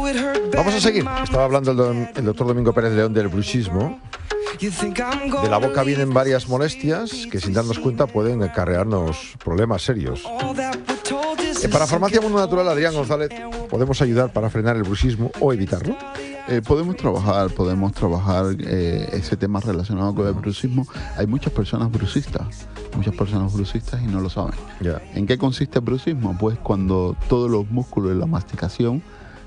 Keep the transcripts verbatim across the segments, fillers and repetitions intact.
Vamos a seguir. Estaba hablando el, don, el doctor Domingo Pérez León del bruxismo. De la boca vienen varias molestias que sin darnos cuenta pueden acarrearnos problemas serios. Eh, para Farmacia Mundo Natural, Adrián González, ¿podemos ayudar para frenar el bruxismo o evitarlo? Eh, podemos trabajar, podemos trabajar eh, ese tema relacionado con el bruxismo. Hay muchas personas bruxistas, muchas personas bruxistas y no lo saben. Yeah. ¿En qué consiste el bruxismo? Pues cuando todos los músculos de la masticación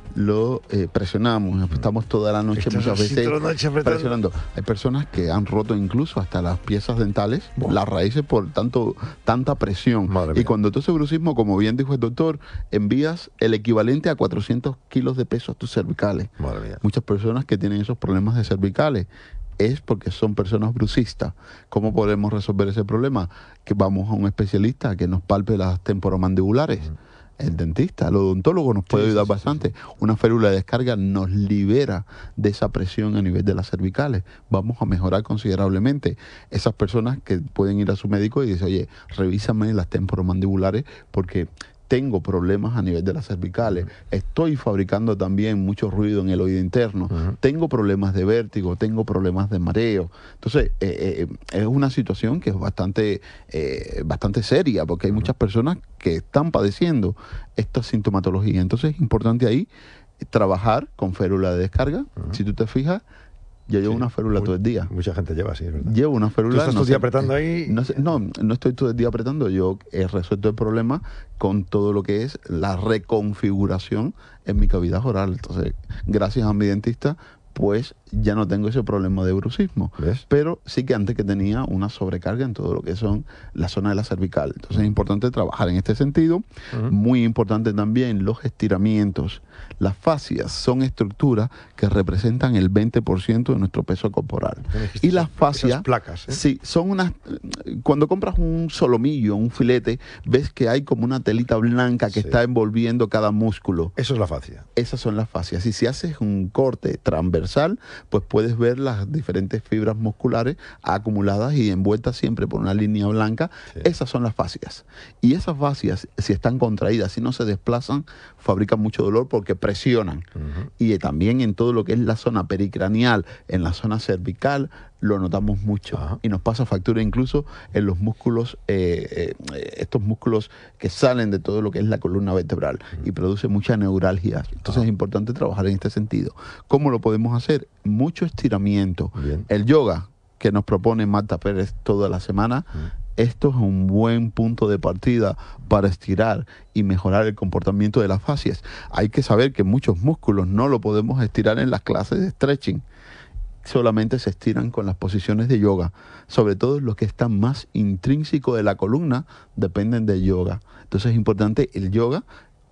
lo eh, presionamos, estamos toda la noche, muchas veces noche presionando. Hay personas que han roto incluso hasta las piezas dentales, wow, las raíces por tanto tanta presión. Madre y mía. cuando tú haces bruxismo, como bien dijo el doctor, envías el equivalente a cuatrocientos kilos de peso a tus cervicales. Madre mía. Muchas personas que tienen esos problemas de cervicales es porque son personas bruxistas. ¿Cómo podemos resolver ese problema? Que vamos a un especialista que nos palpe las temporomandibulares. Uh-huh. El dentista, el odontólogo nos puede sí, ayudar sí, sí, bastante. sí. Una férula de descarga nos libera de esa presión a nivel de las cervicales. Vamos a mejorar considerablemente. Esas personas que pueden ir a su médico y decir, oye, revísame las temporomandibulares porque tengo problemas a nivel de las cervicales, estoy fabricando también mucho ruido en el oído interno, uh-huh, tengo problemas de vértigo, tengo problemas de mareo. Entonces, eh, eh, es una situación que es bastante, eh, bastante seria, porque hay uh-huh, muchas personas que están padeciendo esta sintomatología. Entonces, es importante ahí trabajar con férula de descarga. Uh-huh. Si tú te fijas, yo llevo sí, una férula muy, todo el día. Mucha gente lleva, sí, es verdad. Llevo una férula. ¿Tú estás no todo el día sé, apretando ahí? No, sé, no, no estoy todo el día apretando. Yo he resuelto el problema con todo lo que es la reconfiguración en mi cavidad oral. Entonces, gracias a mi dentista, pues ya no tengo ese problema de bruxismo. ¿Ves? Pero sí que antes que tenía una sobrecarga en todo lo que son la zona de la cervical. Entonces es importante trabajar en este sentido. Uh-huh. Muy importante también los estiramientos. Las fascias son estructuras que representan el veinte por ciento de nuestro peso corporal. Y las fascias, esas placas, ¿eh? Sí, son unas... Cuando compras un solomillo, un filete, ves que hay como una telita blanca que sí, está envolviendo cada músculo. Eso es la fascia. Esas son las fascias. Y si haces un corte transversal, pues puedes ver las diferentes fibras musculares acumuladas y envueltas siempre por una línea blanca. Sí. Esas son las fascias. Y esas fascias, si están contraídas, si no se desplazan, fabrican mucho dolor porque presionan. Uh-huh. Y también en todo lo que es la zona pericranial, en la zona cervical, lo notamos mucho. Uh-huh. Y nos pasa factura incluso en los músculos, eh, eh, estos músculos que salen de todo lo que es la columna vertebral, uh-huh, y produce mucha neuralgia. Entonces uh-huh, es importante trabajar en este sentido. ¿Cómo lo podemos hacer? Mucho estiramiento. Bien. El yoga que nos propone Marta Pérez toda la semana, uh-huh, esto es un buen punto de partida para estirar y mejorar el comportamiento de las fascias. Hay que saber que muchos músculos no lo podemos estirar en las clases de stretching. Solamente se estiran con las posiciones de yoga. Sobre todo los que están más intrínsecos de la columna dependen del yoga. Entonces es importante el yoga.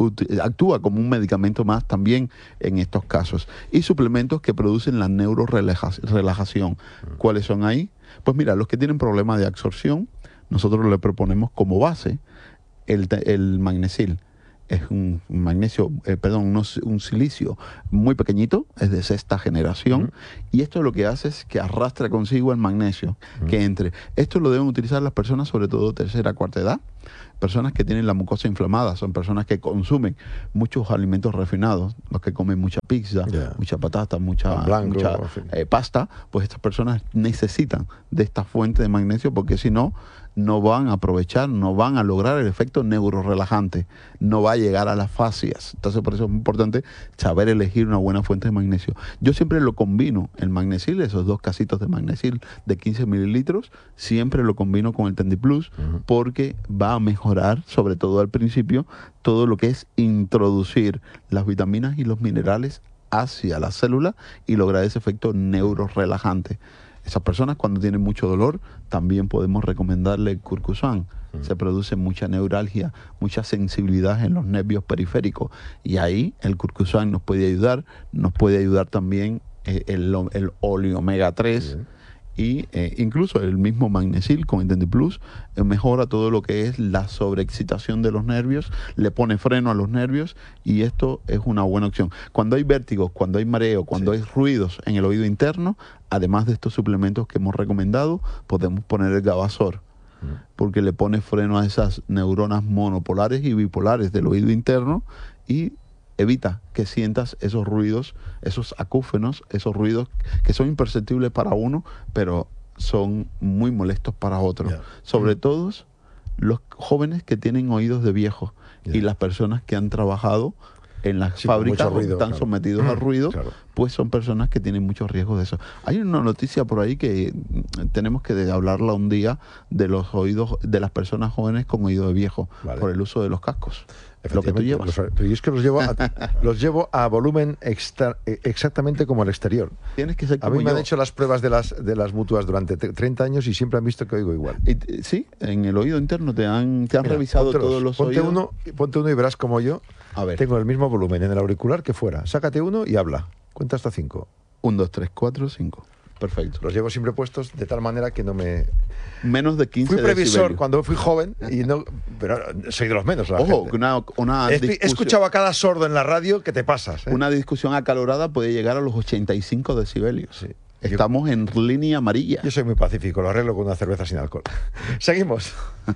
Actúa como un medicamento más también en estos casos. Y suplementos que producen la neurorelajación. ¿Cuáles son ahí? Pues mira, los que tienen problemas de absorción, nosotros le proponemos como base el, el magnesil. Es un magnesio, eh, perdón, no, un silicio muy pequeñito, es de sexta generación, uh-huh, y esto lo que hace es que arrastra consigo el magnesio, uh-huh, que entre. Esto lo deben utilizar las personas, sobre todo tercera, cuarta edad, personas que tienen la mucosa inflamada, son personas que consumen muchos alimentos refinados, los que comen mucha pizza, yeah, mucha patata, mucha, blanco, mucha eh, pasta, pues estas personas necesitan de esta fuente de magnesio porque si no, no van a aprovechar, no van a lograr el efecto neurorelajante, no va a llegar a las fascias. Entonces por eso es importante saber elegir una buena fuente de magnesio. Yo siempre lo combino, el magnesil, esos dos casitos de magnesil de quince mililitros, siempre lo combino con el TendiPlus, uh-huh, porque va a mejorar, sobre todo al principio, todo lo que es introducir las vitaminas y los minerales hacia la célula y lograr ese efecto neurorelajante. Esas personas cuando tienen mucho dolor también podemos recomendarle el Curcusan. Mm. Se produce mucha neuralgia, mucha sensibilidad en los nervios periféricos y ahí el Curcusan nos puede ayudar, nos puede ayudar también el, el, el Oli omega tres. Mm. Y eh, incluso el mismo magnesil con el TendiPlus eh, mejora todo lo que es la sobreexcitación de los nervios, le pone freno a los nervios y esto es una buena opción. Cuando hay vértigos, cuando hay mareo, cuando sí, hay ruidos en el oído interno, además de estos suplementos que hemos recomendado, podemos poner el Gavasor, mm, porque le pone freno a esas neuronas monopolares y bipolares del oído interno y evita que sientas esos ruidos, esos acúfenos, esos ruidos que son imperceptibles para uno, pero son muy molestos para otros. Yeah. Sobre mm. todo los jóvenes que tienen oídos de viejo yeah. y las personas que han trabajado en las sí, fábricas ruido, están claro. sometidos mm, al ruido, claro. pues son personas que tienen muchos riesgos de eso. Hay una noticia por ahí que tenemos que hablarla un día de los oídos de las personas jóvenes con oído de viejo vale. por el uso de los cascos. Lo que tú llevas. Los, pero yo es que los llevo a, los llevo a volumen extra, exactamente como el exterior. Tienes que ser como a mí me yo. han hecho las pruebas de las de las mutuas durante treinta años y siempre han visto que oigo igual. Y, sí, en el oído interno te han, te han Mira, revisado todos los ponte oídos. Uno, ponte uno y verás como yo a ver. tengo el mismo volumen en el auricular que fuera. Sácate uno y habla. Cuenta hasta cinco. Un, dos, tres, cuatro, cinco. Perfecto. Los llevo siempre puestos de tal manera que no me... Menos de quince Fui previsor decibelios. Cuando fui joven, y no, pero soy de los menos. La Ojo, gente. una, una he, he escuchado a cada sordo en la radio que te pasas. ¿eh? Una discusión acalorada puede llegar a los ochenta y cinco decibelios. Sí. Estamos yo, en línea amarilla. Yo soy muy pacífico, lo arreglo con una cerveza sin alcohol. Seguimos.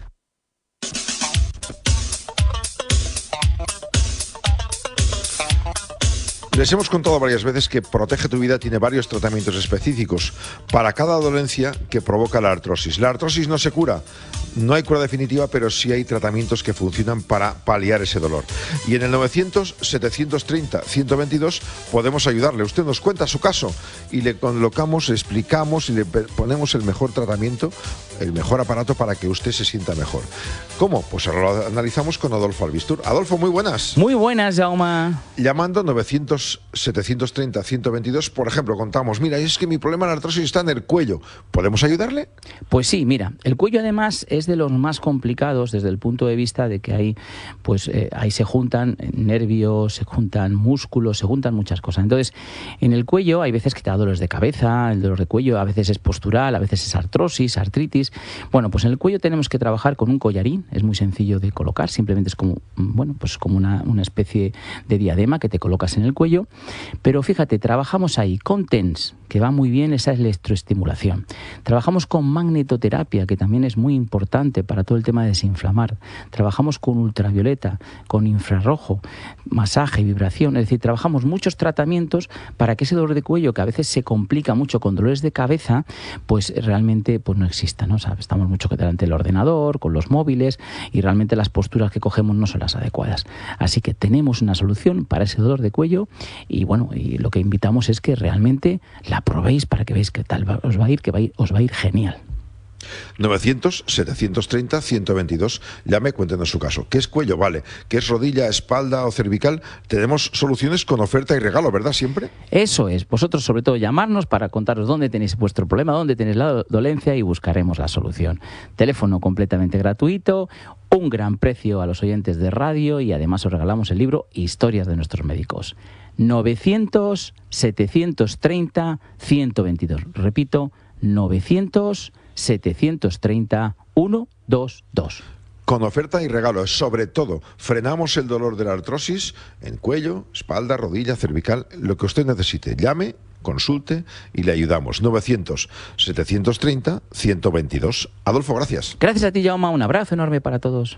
Les hemos contado varias veces que Protege tu Vida tiene varios tratamientos específicos para cada dolencia que provoca la artrosis. La artrosis no se cura, no hay cura definitiva, pero sí hay tratamientos que funcionan para paliar ese dolor. Y en el novecientos, setecientos treinta, ciento veintidós podemos ayudarle. Usted nos cuenta su caso y le colocamos, le explicamos y le ponemos el mejor tratamiento, el mejor aparato para que usted se sienta mejor. ¿Cómo? Pues ahora lo analizamos con Adolfo Albistur. Adolfo, muy buenas. Muy buenas, Jaume. Llamando novecientos, setecientos treinta, ciento veintidós, por ejemplo, contamos, mira, es que mi problema de la artrosis está en el cuello. ¿Podemos ayudarle? Pues sí, mira, el cuello además es de los más complicados desde el punto de vista de que ahí, pues, eh, ahí se juntan nervios, se juntan músculos, se juntan muchas cosas. Entonces, en el cuello hay veces que te da dolores de cabeza, el dolor de cuello a veces es postural, a veces es artrosis, artritis. Bueno, pues en el cuello tenemos que trabajar con un collarín, es muy sencillo de colocar, simplemente es como, bueno, pues como una, una especie de diadema que te colocas en el cuello, pero fíjate, trabajamos ahí con TENS, que va muy bien esa electroestimulación. Trabajamos con magnetoterapia, que también es muy importante para todo el tema de desinflamar. Trabajamos con ultravioleta, con infrarrojo, masaje, vibración, es decir, trabajamos muchos tratamientos para que ese dolor de cuello, que a veces se complica mucho con dolores de cabeza, pues realmente pues no exista, ¿no? O sea, estamos mucho delante del ordenador, con los móviles, y realmente las posturas que cogemos no son las adecuadas. Así que tenemos una solución para ese dolor de cuello y bueno, y lo que invitamos es que realmente la probéis para que veáis qué tal os va a ir, que va a ir, os va a ir genial. novecientos, setecientos treinta, ciento veintidós. Llame, cuéntenos su caso. ¿Qué es cuello? Vale. ¿Qué es rodilla, espalda o cervical? Tenemos soluciones con oferta y regalo, ¿verdad? Siempre. Eso es. Vosotros, sobre todo, llamarnos para contaros dónde tenéis vuestro problema, dónde tenéis la dolencia y buscaremos la solución. Teléfono completamente gratuito, un gran precio a los oyentes de radio y además os regalamos el libro Historias de nuestros médicos. novecientos, setecientos treinta, ciento veintidós. Repito, novecientos, setecientos treinta, ciento veintidós. Con oferta y regalo, sobre todo, frenamos el dolor de la artrosis en cuello, espalda, rodilla, cervical, lo que usted necesite. Llame, consulte y le ayudamos. novecientos, setecientos treinta, ciento veintidós. Adolfo, gracias. Gracias a ti, Jaume. Un abrazo enorme para todos.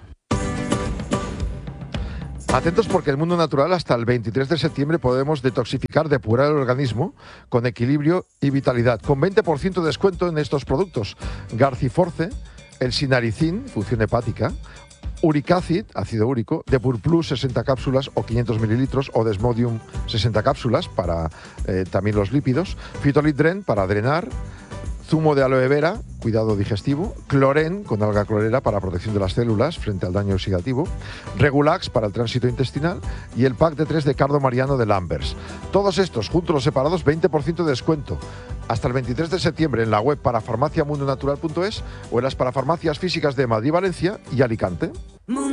Atentos porque el mundo natural hasta el veintitrés de septiembre podemos detoxificar, depurar el organismo con equilibrio y vitalidad. Con veinte por ciento de descuento en estos productos. Garciforce, el sinaricin, función hepática, Uricacid, ácido úrico, Depur Plus, sesenta cápsulas o quinientos mililitros, o Desmodium, sesenta cápsulas para eh, también los lípidos, Fitolitdren para drenar, zumo de aloe vera, cuidado digestivo, Cloren con alga clorera para protección de las células frente al daño oxidativo, Regulax para el tránsito intestinal y el pack de tres de Cardo Mariano de Lambers. Todos estos, juntos o separados, veinte por ciento de descuento. Hasta el veintitrés de septiembre en la web para farmacia mundo natural punto es o en las parafarmacias físicas de Madrid, Valencia y Alicante.